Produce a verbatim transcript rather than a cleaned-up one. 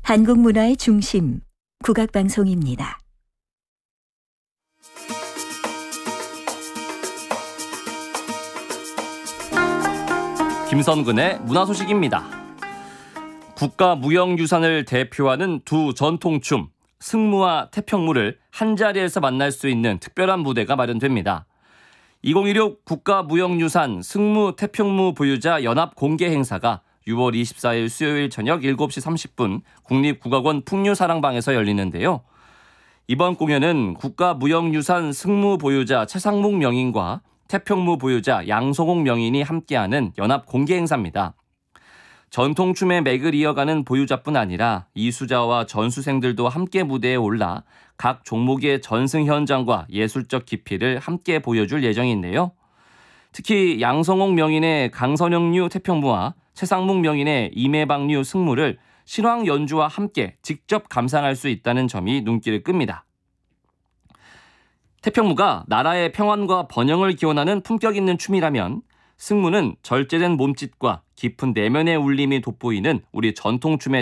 한국 문화의 중심, 국악방송입니다. 김선근의 문화소식입니다. 국가무형유산을 대표하는 두 전통춤, 승무와 태평무를 한자리에서 만날 수 있는 특별한 무대가 마련됩니다. 이천십육 국가무형유산 승무 태평무 보유자 연합 공개 행사가 유월 이십사일 수요일 저녁 일곱 시 삼십 분 국립국악원 풍류사랑방에서 열리는데요. 이번 공연은 국가무형유산 승무 보유자 최상목 명인과 태평무 보유자 양성옥 명인이 함께하는 연합 공개 행사입니다. 전통춤의 맥을 이어가는 보유자뿐 아니라 이수자와 전수생들도 함께 무대에 올라 각 종목의 전승 현장과 예술적 깊이를 함께 보여줄 예정인데요. 특히 양성옥 명인의 강선영류 태평무와 최상목 명인의 임해방류 승무를 실황 연주와 함께 직접 감상할 수 있다는 점이 눈길을 끕니다. 태평무가 나라의 평안과 번영을 기원하는 품격 있는 춤이라면 승무는 절제된 몸짓과 깊은 내면의 울림이 돋보이는 우리 전통춤의